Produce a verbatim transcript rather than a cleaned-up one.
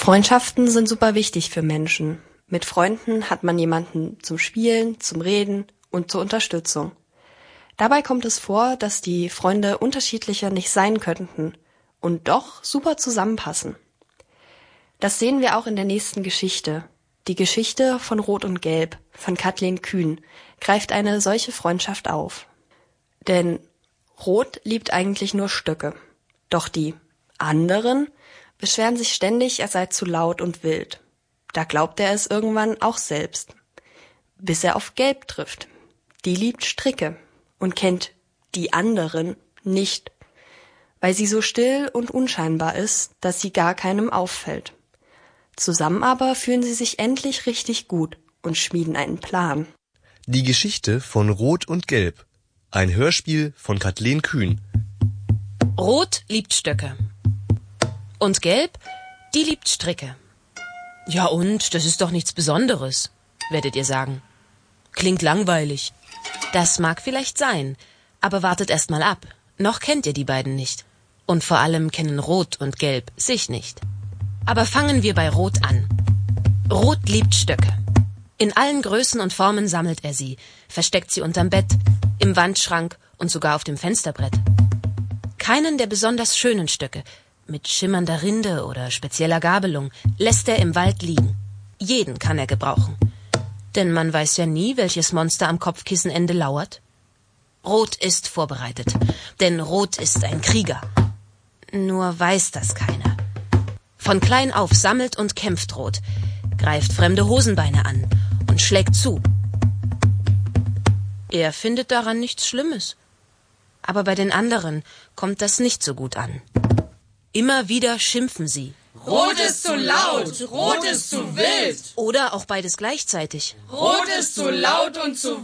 Freundschaften sind super wichtig für Menschen. Mit Freunden hat man jemanden zum Spielen, zum Reden und zur Unterstützung. Dabei kommt es vor, dass die Freunde unterschiedlicher nicht sein könnten und doch super zusammenpassen. Das sehen wir auch in der nächsten Geschichte. Die Geschichte von Rot und Gelb von Kathleen Kühn greift eine solche Freundschaft auf. Denn Rot liebt eigentlich nur Stöcke. Doch die anderen beschweren sich ständig, er sei zu laut und wild. Da glaubt er es irgendwann auch selbst. Bis er auf Gelb trifft. Die liebt Stricke und kennt die anderen nicht, weil sie so still und unscheinbar ist, dass sie gar keinem auffällt. Zusammen aber fühlen sie sich endlich richtig gut und schmieden einen Plan. Die Geschichte von Rot und Gelb. Ein Hörspiel von Kathleen Kühn. Rot liebt Stöcke. Und Gelb, die liebt Stricke. Ja und, das ist doch nichts Besonderes, werdet ihr sagen. Klingt langweilig. Das mag vielleicht sein, aber wartet erst mal ab. Noch kennt ihr die beiden nicht. Und vor allem kennen Rot und Gelb sich nicht. Aber fangen wir bei Rot an. Rot liebt Stöcke. In allen Größen und Formen sammelt er sie, versteckt sie unterm Bett, im Wandschrank und sogar auf dem Fensterbrett. Keinen der besonders schönen Stöcke, mit schimmernder Rinde oder spezieller Gabelung, lässt er im Wald liegen. Jeden kann er gebrauchen. Denn man weiß ja nie, welches Monster am Kopfkissenende lauert. Rot ist vorbereitet, denn Rot ist ein Krieger. Nur weiß das keiner. Von klein auf sammelt und kämpft Rot, greift fremde Hosenbeine an und schlägt zu. Er findet daran nichts Schlimmes. Aber bei den anderen kommt das nicht so gut an. Immer wieder schimpfen sie. Rot ist zu laut, Rot ist zu wild. Oder auch beides gleichzeitig. Rot ist zu laut und zu